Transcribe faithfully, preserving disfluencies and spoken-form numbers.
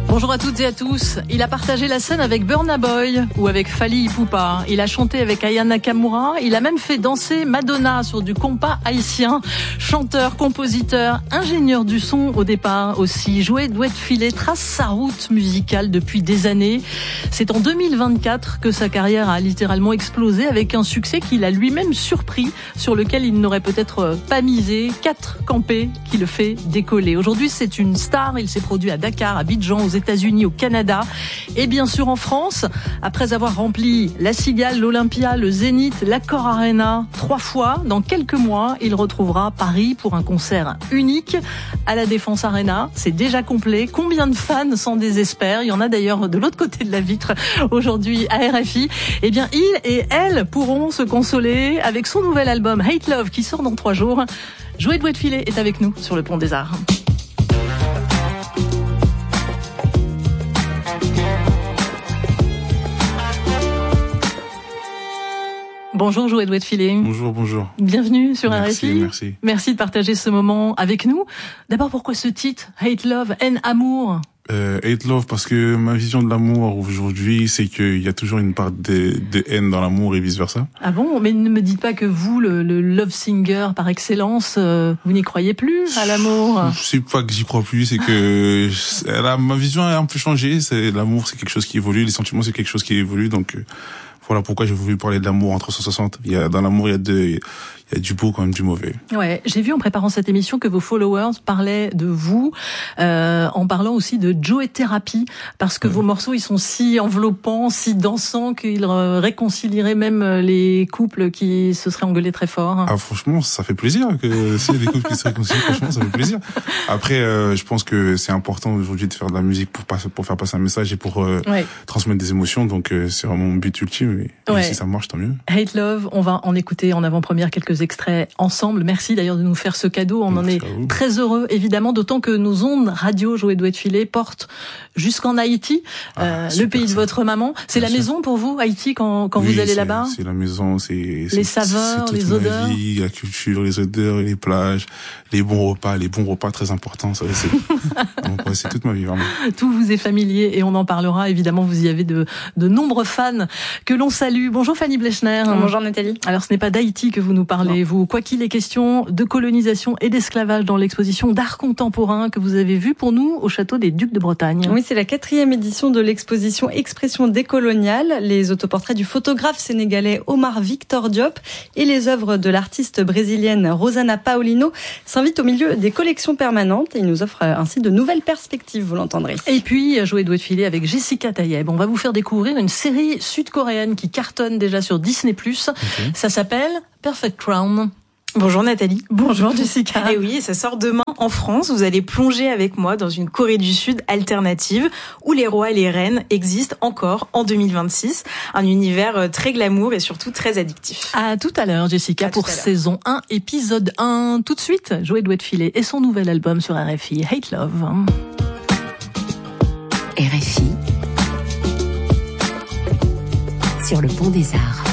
Bonjour à toutes et à tous. Il a partagé la scène avec Burna Boy ou avec Fally Ipupa. Il a chanté avec Aya Nakamura. Il a même fait danser Madonna sur du compas haïtien. Chanteur, compositeur, ingénieur du son au départ aussi. Joey Douet-Filet trace sa route musicale depuis des années. C'est en deux mille vingt-quatre que sa carrière a littéralement explosé avec un succès qu'il a lui-même surpris, sur lequel il n'aurait peut-être pas misé. Quatre campés qui le fait décoller. Aujourd'hui, c'est une star. Il s'est produit à Dakar, à Abidjan, aux États-Unis, au Canada et bien sûr en France. Après avoir rempli la Cigale, l'Olympia, le Zénith, l'Accor Arena trois fois, dans quelques mois, il retrouvera Paris pour un concert unique à la Défense Arena. C'est déjà complet. Combien de fans s'en désespèrent? Il y en a d'ailleurs de l'autre côté de la vitre aujourd'hui à R F I. Eh bien, il et elle pourront se consoler avec son nouvel album Hate Love qui sort dans trois jours. Joey Douet-Filet est avec nous sur le Pont des Arts. Bonjour Joey Douet-Filet. Bonjour, bonjour. Bienvenue sur merci, R F I. Merci. Merci de partager ce moment avec nous. D'abord, pourquoi ce titre, Hate Love, haine, amour? Euh, hate Love, parce que ma vision de l'amour aujourd'hui, c'est qu'il y a toujours une part de, de haine dans l'amour et vice versa. Ah bon? Mais ne me dites pas que vous, le, le love singer par excellence, euh, vous n'y croyez plus à l'amour? C'est pas que j'y crois plus, c'est que là, ma vision a un peu changé. C'est l'amour, c'est quelque chose qui évolue, les sentiments, c'est quelque chose qui évolue, donc. Euh, Voilà pourquoi j'ai voulu parler de l'amour en trois cent soixante. Il y a, dans l'amour, il y a de, il y a du beau comme du mauvais. Ouais, j'ai vu en préparant cette émission que vos followers parlaient de vous, euh, en parlant aussi de Joey Therapy, parce que ouais. vos morceaux, ils sont si enveloppants, si dansants qu'ils réconcilieraient même les couples qui se seraient engueulés très fort. Ah, franchement, ça fait plaisir que s'il y a des couples qui se réconcilient, franchement, ça fait plaisir. Après, euh, je pense que c'est important aujourd'hui de faire de la musique pour passer, pour faire passer un message et pour euh, ouais. transmettre des émotions. Donc, euh, c'est vraiment mon but ultime. Et, ouais. et si ça marche, tant mieux. Hate Love, on va en écouter en avant-première quelques extraits ensemble. Merci d'ailleurs de nous faire ce cadeau. On Merci en est très heureux, évidemment, d'autant que nos ondes radio Joey Douet-Filet portent jusqu'en Haïti, ah, euh, le pays de votre maman. C'est Bien la sûr. Maison pour vous, Haïti, quand, quand oui, vous allez là-bas? C'est la maison, c'est... Les saveurs, c'est toute les odeurs. Ma vie, la culture, les odeurs, les plages, les bons repas, les bons repas très importants. Ça, c'est... Donc, ouais, c'est toute ma vie, vraiment. Tout vous est familier et on en parlera. Évidemment, vous y avez de, de nombreux fans que l'on salue. Bonjour Fanny Blechner. Bonjour Nathalie. Alors, ce n'est pas d'Haïti que vous nous parlez, non. vous. Quoi qu'il est question de colonisation et d'esclavage dans l'exposition d'art contemporain que vous avez vue pour nous au château des Ducs de Bretagne. Oui, c'est la quatrième édition de l'exposition Expression décoloniale. Les autoportraits du photographe sénégalais Omar Victor Diop et les œuvres de l'artiste brésilienne Rosana Paulino s'invitent au milieu des collections permanentes et ils nous offrent ainsi de nouvelles perspectives, vous l'entendrez. Et puis, Joey Douet-Filet avec Jessica Tayeb. On va vous faire découvrir une série sud-coréenne qui cartonne déjà sur Disney plus. Okay. Ça s'appelle Perfect Crown. Bonjour Nathalie. Bonjour Jessica. Et oui, ça sort demain en France. Vous allez plonger avec moi dans une Corée du Sud alternative où les rois et les reines existent encore en deux mille vingt-six. Un univers très glamour et surtout très addictif. À tout à l'heure Jessica à pour saison un, épisode un. Tout de suite, Joey Douet-Filet et son nouvel album sur R F I, Hate Love. R F I sur le Pont des Arts.